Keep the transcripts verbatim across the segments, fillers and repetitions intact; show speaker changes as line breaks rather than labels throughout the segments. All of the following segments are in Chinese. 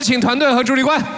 请团队和主理官。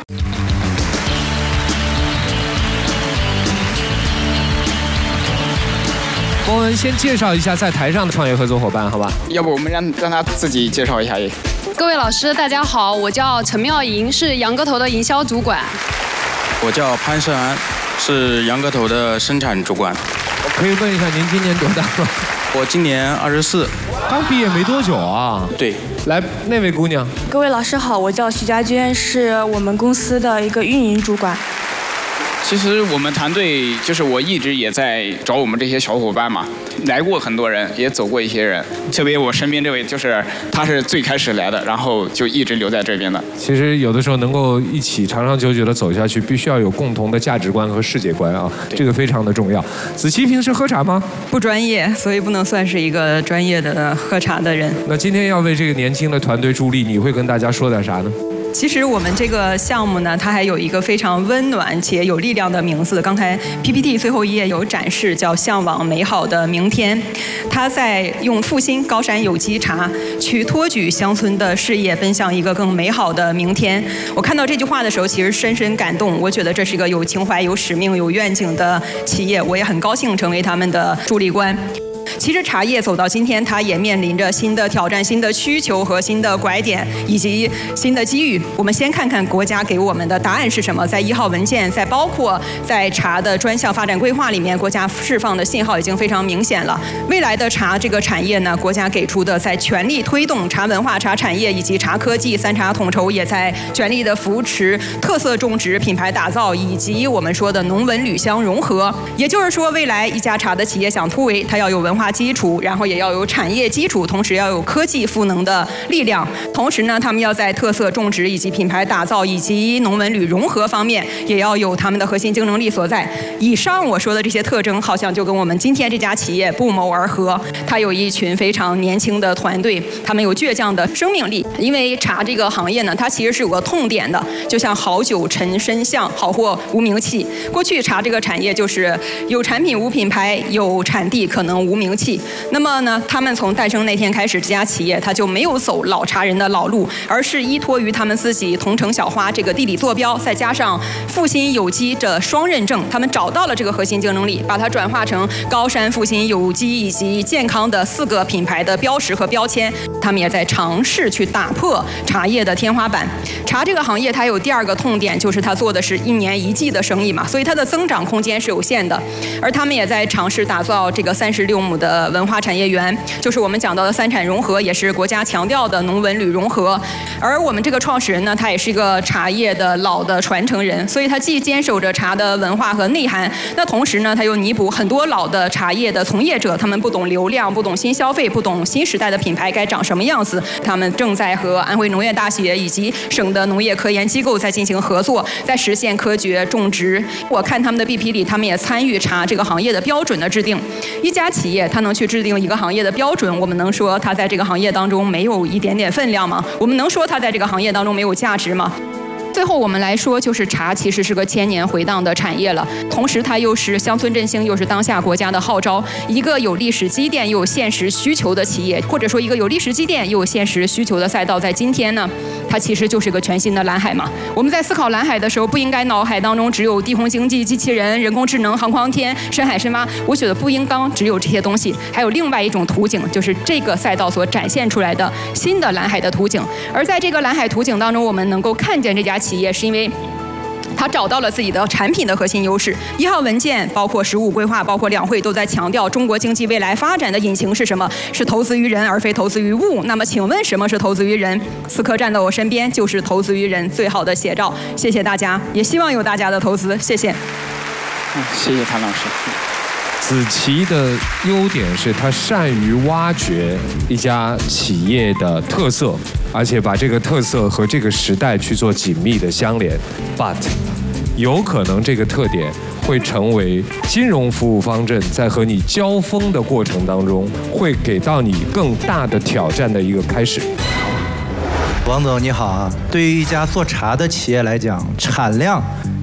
我们先介绍一下在台上的创业合作伙伴，好吧？
要不我们让让他自己介绍一下也。
各位老师，大家好，我叫陈妙莹，是杨歌头的营销主管。
我叫潘胜安，是杨歌头的生产主管。
我可以问一下您今年多大吗？
我今年二十四，
刚毕业没多久啊。
对，
来那位姑娘。
各位老师好，我叫徐佳娟，是我们公司的一个运营主管。
其实我们团队就是我一直也在找我们这些小伙伴嘛，来过很多人，也走过一些人。特别我身边这位就是他是最开始来的，然后就一直留在这边的。
其实有的时候能够一起长长久久的走下去，必须要有共同的价值观和世界观啊，这个非常的重要。子琪平时喝茶吗？
不专业，所以不能算是一个专业的喝茶的人。
那今天要为这个年轻的团队助力，你会跟大家说点啥呢？
其实我们这个项目呢，它还有一个非常温暖且有力量的名字。刚才 P P T 最后一页有展示，叫“向往美好的明天”。它在用复兴高山有机茶去托举乡村的事业，奔向一个更美好的明天。我看到这句话的时候，其实深深感动。我觉得这是一个有情怀、有使命、有愿景的企业，我也很高兴成为他们的助力官。其实茶叶走到今天，它也面临着新的挑战、新的需求和新的拐点，以及新的机遇。我们先看看国家给我们的答案是什么。在一号文件，在包括在茶的专项发展规划里面，国家释放的信号已经非常明显了。未来的茶这个产业呢，国家给出的在全力推动茶文化、茶产业以及茶科技三茶统筹，也在全力的扶持特色种植、品牌打造以及我们说的农文旅乡融合。也就是说，未来一家茶的企业想突围，它要有文化基础，然后也要有产业基础，同时要有科技赋能的力量。同时呢，他们要在特色种植以及品牌打造以及农文旅融合方面，也要有他们的核心竞争力所在。以上我说的这些特征，好像就跟我们今天这家企业不谋而合。它有一群非常年轻的团队，他们有倔强的生命力。因为茶这个行业呢，它其实是有个痛点的，就像好酒沉身相，好货无名气。过去茶这个产业就是有产品无品牌，有产地可能无名气。那么呢，他们从诞生那天开始，这家企业它就没有走老茶人的老路，而是依托于他们自己同城小花这个地理坐标，再加上复兴有机这双认证，他们找到了这个核心竞争力，把它转化成高山复兴有机以及健康的四个品牌的标识和标签。他们也在尝试去打破茶叶的天花板。茶这个行业它有第二个痛点，就是它做的是一年一季的生意嘛，所以它的增长空间是有限的。而他们也在尝试打造这个三十六亩的文化产业园，就是我们讲到的三产融合，也是国家强调的农文旅融合。而我们这个创始人呢，他也是一个茶叶的老的传承人，所以他既坚守着茶的文化和内涵，那同时呢，他又弥补很多老的茶叶的从业者，他们不懂流量，不懂新消费，不懂新时代的品牌该长什么样子。他们正在和安徽农业大学以及省的农业科研机构在进行合作，在实现科学种植。我看他们的 B P 里，他们也参与茶这个行业的标准的制定。一家企业它能去制定一个行业的标准，我们能说它在这个行业当中没有一点点分量吗？我们能说它在这个行业当中没有价值吗？最后我们来说，就是茶其实是个千年回荡的产业了，同时它又是乡村振兴，又是当下国家的号召。一个有历史积淀又有现实需求的企业，或者说一个有历史积淀又有现实需求的赛道，在今天呢，它其实就是个全新的蓝海嘛。我们在思考蓝海的时候，不应该脑海当中只有地红经济、机器人、人工智能、航空航天、深海深挖。我觉得不应当只有这些东西，还有另外一种图景，就是这个赛道所展现出来的新的蓝海的图景。而在这个蓝海图景当中，我们能够看见这家企业是因为他找到了自己的产品的核心优势。一号文件包括十五规划，包括两会都在强调中国经济未来发展的引擎是什么？是投资于人，而非投资于物。那么请问什么是投资于人？此刻站在我身边就是投资于人最好的写照。谢谢大家，也希望有大家的投资。谢谢。
嗯，谢谢谭老师。
子琪的优点是他善于挖掘一家企业的特色，而且把这个特色和这个时代去做紧密的相连。But 有可能这个特点会成为金融服务方阵在和你交锋的过程当中，会给到你更大的挑战的一个开始。
王总你好啊，对于一家做茶的企业来讲，产量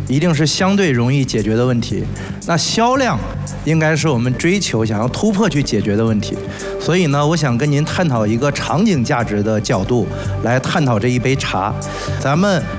一定是相对容易解决的问题。那销量应该是我们追求想要突破去解决的问题。所以呢，我想跟您探讨一个场景价值的角度来探讨这一杯茶。咱们